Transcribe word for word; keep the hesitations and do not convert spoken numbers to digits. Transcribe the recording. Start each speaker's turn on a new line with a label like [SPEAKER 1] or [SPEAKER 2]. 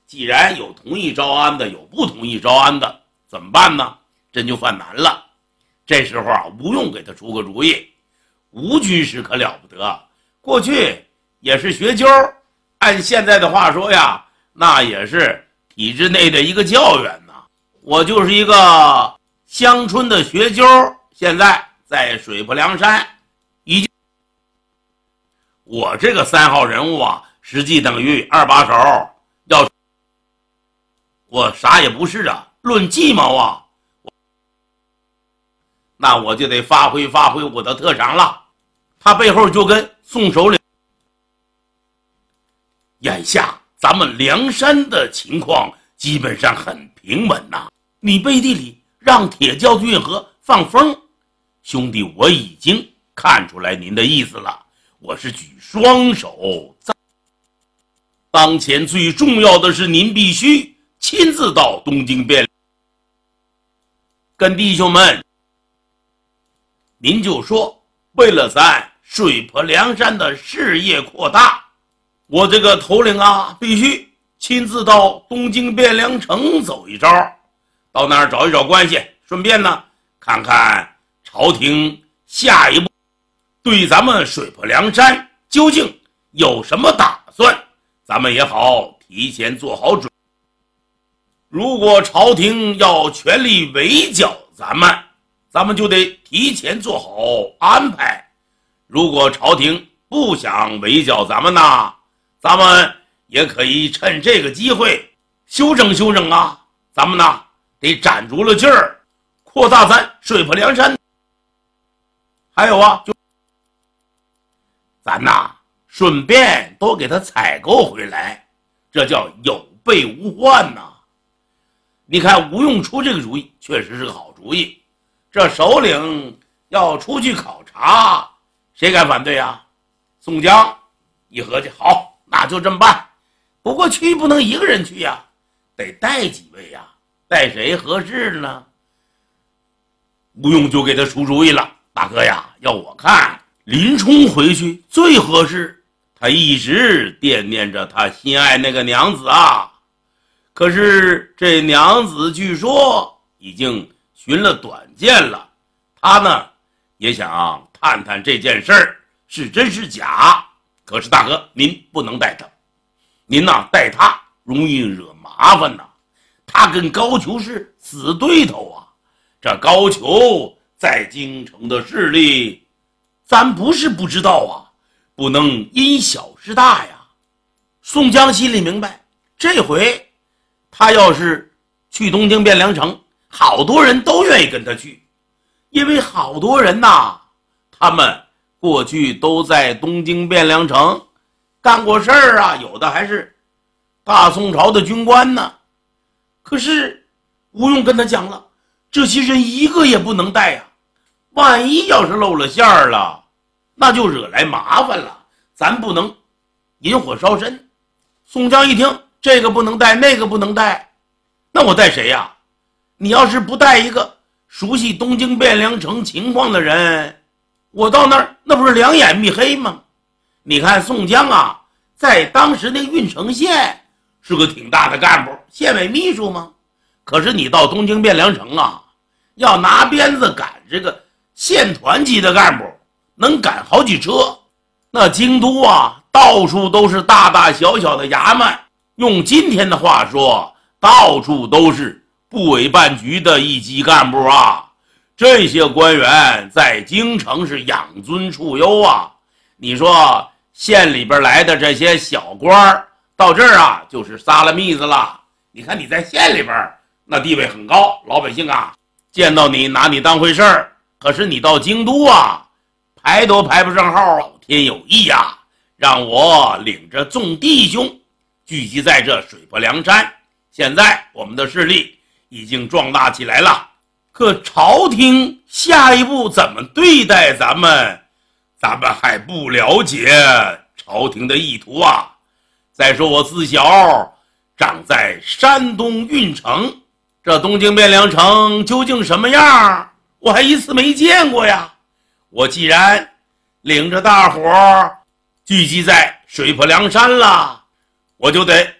[SPEAKER 1] 既然有同意招安的，有不同意招安的，怎么办呢？这就犯难了。这时候啊，吴用给他出个主意。吴军师可了不得，过去也是学究，按现在的话说呀，那也是体制内的一个教员呐。我就是一个乡村的学究，现在在水泊梁山，已经我这个三号人物啊，实际等于二把手。要我啥也不是啊，论计谋啊，那我就得发挥发挥我的特长了。他背后就跟宋首领，眼下咱们梁山的情况基本上很平稳呐。你背地里让铁教子运河放风，兄弟，我已经看出来您的意思了。我是举双手，当前最重要的是您必须亲自到东京汴梁，跟弟兄们，您就说，为了咱水泊梁山的事业扩大，我这个头领啊，必须亲自到东京汴梁城走一遭，到那儿找一找关系，顺便呢看看朝廷下一步对咱们水泊梁山究竟有什么打算，咱们也好提前做好准备。如果朝廷要全力围剿咱们，咱们就得提前做好安排。如果朝廷不想围剿咱们呢，咱们也可以趁这个机会休整休整啊。咱们呢得攒足了劲儿，扩大咱水泊梁山。还有啊，就咱呐顺便都给他采购回来，这叫有备无患呐。你看吴用出这个主意确实是个好主意，这首领要出去考察，谁敢反对啊？宋江一合计，好，那就这么办。不过去不能一个人去呀，得带几位呀，带谁合适呢？吴用就给他出主意了，大哥呀，要我看林冲回去最合适，他一直惦念着他心爱那个娘子啊。可是这娘子据说已经寻了短见了，他呢也想探探这件事儿是真是假。可是大哥，您不能带他，您呐带他容易惹麻烦呐。他跟高俅是死对头啊，这高俅在京城的势力，咱不是不知道啊，不能因小失大呀。宋江心里明白，这回他要是去东京汴梁城，好多人都愿意跟他去，因为好多人呐，他们过去都在东京汴梁城干过事儿啊，有的还是大宋朝的军官呢。可是吴用跟他讲了，这些人一个也不能带呀，万一要是露了馅儿了，那就惹来麻烦了，咱不能引火烧身。宋江一听，这个不能带，那个不能带，那我带谁呀？你要是不带一个熟悉东京汴梁城情况的人，我到那儿那不是两眼密黑吗？你看宋江啊，在当时那个郓城县是个挺大的干部，县委秘书嘛。可是你到东京汴梁城啊，要拿鞭子赶这个县团级的干部，能赶好几车。那京都啊，到处都是大大小小的衙门，用今天的话说，到处都是部委办局的一级干部啊。这些官员在京城是养尊处优啊。你说县里边来的这些小官到这儿啊，就是撒了蜜子了。你看你在县里边那地位很高，老百姓啊见到你拿你当回事儿。可是你到京都啊，排都排不上号。老天有意啊，让我领着众弟兄聚集在这水泊梁山。现在我们的势力已经壮大起来了，可朝廷下一步怎么对待咱们，咱们还不了解朝廷的意图啊。再说我自小长在山东郓城，这东京汴梁城究竟什么样，我还一次没见过呀。我既然领着大伙儿聚集在水泊梁山了，我就得